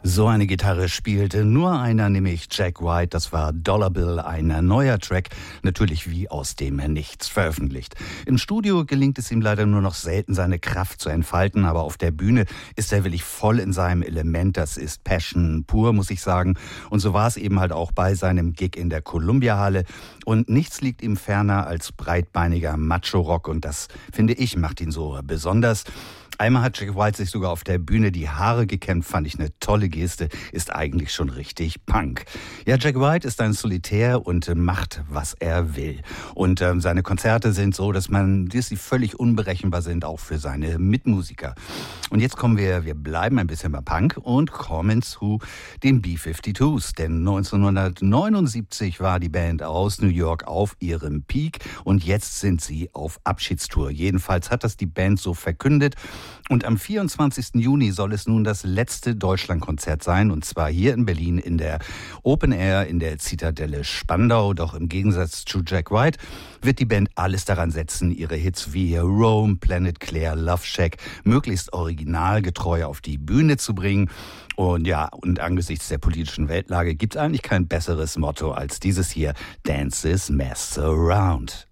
So eine Gitarre spielte nur einer, nämlich Jack White. Das war Dollar Bill, ein neuer Track, natürlich wie aus dem Nichts veröffentlicht. Im Studio gelingt es ihm leider nur noch selten, seine Kraft zu entfalten, aber auf der Bühne ist er wirklich voll in seinem Element. Das ist Passion pur, muss ich sagen. Und so war es eben halt auch bei seinem Gig in der Columbia-Halle. Und nichts liegt ihm ferner als breitbeiniger Macho-Rock. Und das, finde ich, macht ihn so besonders. Einmal hat Jack White sich sogar auf der Bühne die Haare gekämmt, fand ich eine tolle Geste, ist eigentlich schon richtig Punk. Ja, Jack White ist ein Solitär und macht, was er will. Und seine Konzerte sind so, dass sie völlig unberechenbar sind, auch für seine Mitmusiker. Und jetzt wir bleiben ein bisschen bei Punk und kommen zu den B-52s. Denn 1979 war die Band aus New York auf ihrem Peak und jetzt sind sie auf Abschiedstour. Jedenfalls hat das die Band so verkündet. Und am 24. Juni soll es nun das letzte Deutschlandkonzert sein, und zwar hier in Berlin in der Open Air in der Zitadelle Spandau. Doch im Gegensatz zu Jack White wird die Band alles daran setzen, ihre Hits wie Rome, Planet Claire, Love Shack möglichst originalgetreu auf die Bühne zu bringen. Und angesichts der politischen Weltlage gibt es eigentlich kein besseres Motto als dieses hier: Dance this mess around.